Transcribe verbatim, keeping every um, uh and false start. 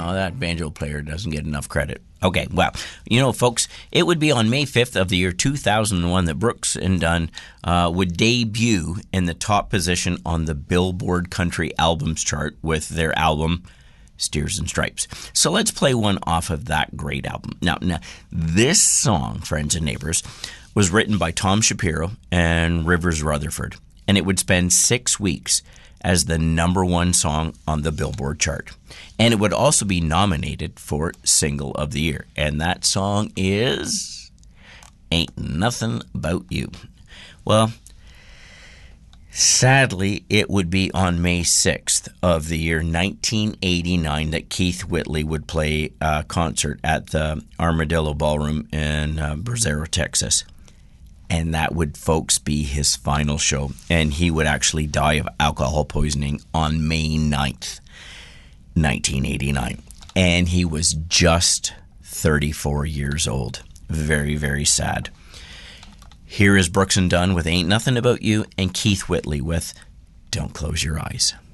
know, that banjo player doesn't get enough credit. Okay, well, you know, folks, it would be on May fifth of the year two thousand one that Brooks and Dunn uh, would debut in the top position on the Billboard Country Albums chart with their album Steers and Stripes. So let's play one off of that great album. Now, now this song, Friends and Neighbors, was written by Tom Shapiro and Rivers Rutherford, and it would spend six weeks as the number one song on the Billboard chart. And it would also be nominated for Single of the Year. And that song is Ain't Nothing About You. Well, sadly, it would be on May sixth of the year nineteen eighty-nine that Keith Whitley would play a concert at the Armadillo Ballroom in uh, Bracero, Texas. And that would, folks, be his final show. And he would actually die of alcohol poisoning on May ninth, nineteen eighty-nine. And he was just thirty-four years old. Very, very sad. Here is Brooks and Dunn with Ain't Nothing About You, and Keith Whitley with Don't Close Your Eyes.